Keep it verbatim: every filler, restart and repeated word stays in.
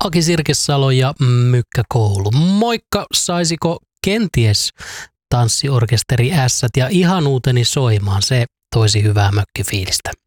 Aki Sirkesalo ja Mykkä Koulu. Moikka, saisiko kenties tanssiorkesteri Ässät ja ihan uuteni soimaan? Se toisi hyvää mökkifiilistä.